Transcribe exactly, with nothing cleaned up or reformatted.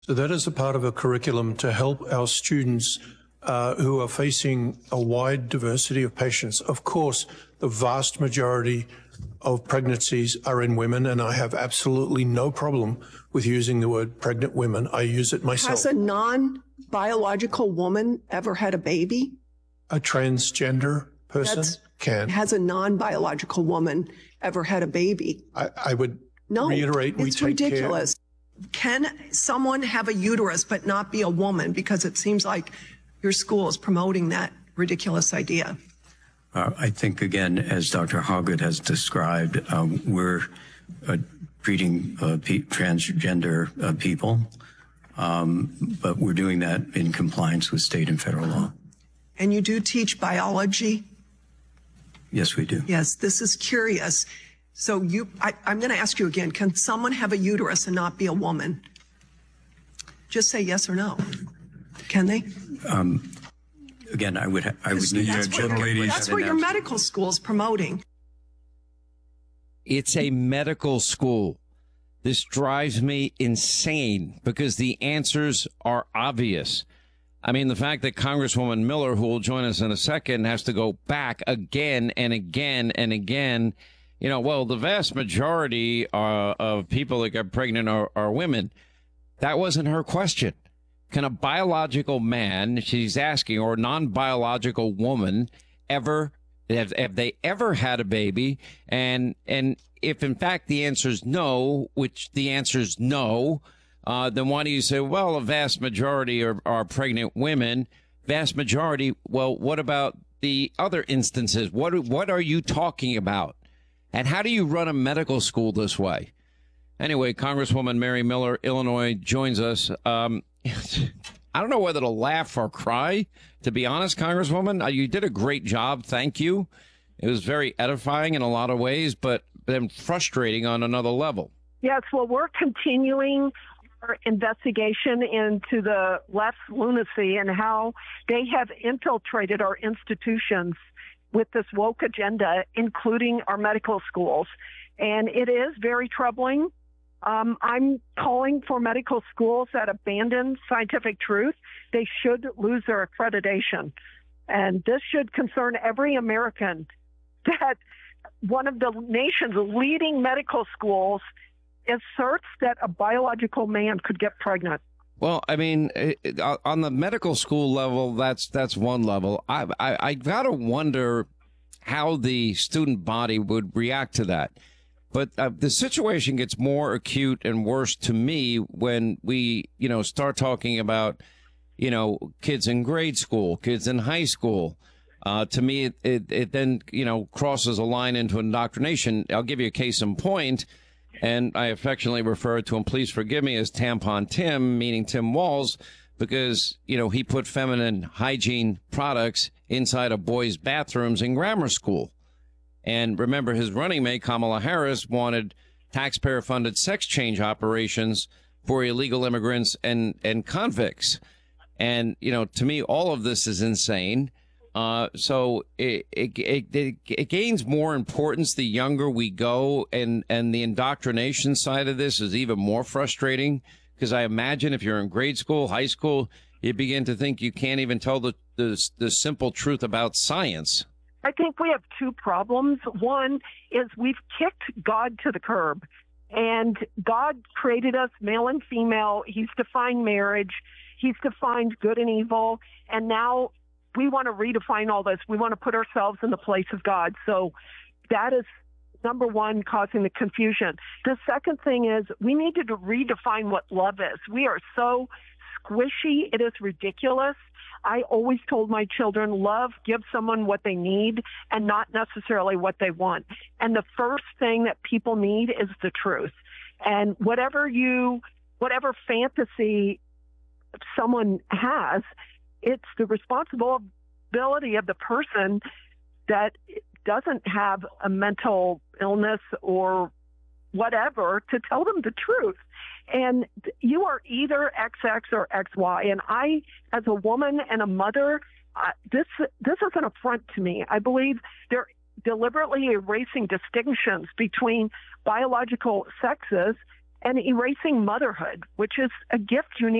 So that is a part of a curriculum to help our students uh, who are facing a wide diversity of patients. Of course, the vast majority of pregnancies are in women, and I have absolutely no problem with using the word pregnant women. I use it myself. Has a non-biological woman ever had a baby? A transgender person That's, can. Has a non-biological woman ever had a baby? I, I would no, reiterate, we it's take ridiculous. Care. Can someone have a uterus but not be a woman? Because it seems like your school is promoting that ridiculous idea. Uh, I think, again, as Doctor Hoggett has described, um, we're uh, treating uh, pe transgender uh, people, um, but we're doing that in compliance with state and federal law. And you do teach biology? Yes, we do. Yes, this is curious. So you, I, I'm going to ask you again, can someone have a uterus and not be a woman? Just say yes or no. Can they? Um, Again, I would, I would need that's to. What your, that's what your medical school is promoting. It's a medical school. This drives me insane because the answers are obvious. I mean, the fact that Congresswoman Miller, who will join us in a second, has to go back again and again and again. You know, well, the vast majority uh, of people that get pregnant are, are women. That wasn't her question. Can a biological man, she's asking, or a non-biological woman ever, have, have they ever had a baby? And and if, in fact, the answer is no, which the answer is no, uh, then why do you say, well, a vast majority are, are pregnant women? Vast majority, well, what about the other instances? What What are you talking about? And how do you run a medical school this way? Anyway, Congresswoman Mary Miller, Illinois, joins us. Um, I don't know whether to laugh or cry, to be honest, Congresswoman. Uh, you did a great job. Thank you. It was very edifying in a lot of ways, but then frustrating on another level. Yes, well, we're continuing our investigation into the left's lunacy and how they have infiltrated our institutions with this woke agenda, including our medical schools. And it is very troubling. Um, I'm calling for medical schools that abandon scientific truth. They should lose their accreditation. And this should concern every American that one of the nation's leading medical schools asserts that a biological man could get pregnant. Well, I mean, on the medical school level, that's that's one level. I I, I got to wonder how the student body would react to that. But uh, the situation gets more acute and worse to me when we, you know, start talking about, you know, kids in grade school, kids in high school. Uh, to me, it, it, it then, you know, crosses a line into indoctrination. I'll give you a case in point, and I affectionately refer to him, please forgive me, as Tampon Tim, meaning Tim Walz, because, you know, he put feminine hygiene products inside of boys' bathrooms in grammar school. And remember, his running mate, Kamala Harris, wanted taxpayer-funded sex change operations for illegal immigrants and, and convicts. And, you know, to me, all of this is insane. Uh, so it, it, it, it gains more importance the younger we go. And, and the indoctrination side of this is even more frustrating, because I imagine if you're in grade school, high school, you begin to think you can't even tell the, the, the simple truth about science. I think we have two problems. One is we've kicked God to the curb, and God created us male and female. He's defined marriage. He's defined good and evil. And now we want to redefine all this. We want to put ourselves in the place of God. So that is number one, causing the confusion. The second thing is we need to redefine what love is. We are so squishy. It is ridiculous. I always told my children, love, give someone what they need and not necessarily what they want. And the first thing that people need is the truth. And whatever you, whatever fantasy someone has, it's the responsibility of the person that doesn't have a mental illness or whatever to tell them the truth. And you are either X X or X Y. And I, as a woman and a mother, uh, this this is an affront to me. I believe they're deliberately erasing distinctions between biological sexes and erasing motherhood, which is a gift you need.